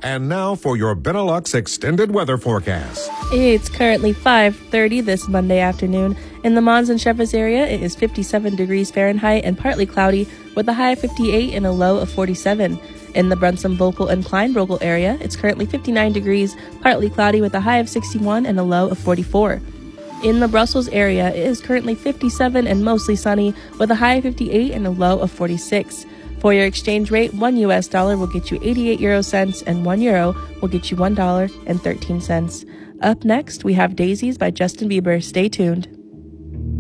And now for your Benelux extended weather forecast. It's currently 5:30 this Monday afternoon. In the Mons and Shepherd's area, it is 57 degrees Fahrenheit and partly cloudy with a high of 58 and a low of 47. In the Brunson, Vogel, and Klein-Vogel area, it's currently 59 degrees, partly cloudy with a high of 61 and a low of 44. In the Brussels area, it is currently 57 and mostly sunny with a high of 58 and a low of 46. For your exchange rate, $1 will get you 88 euro cents and €1 will get you $1.13. Up next, we have Daisies by Justin Bieber. Stay tuned.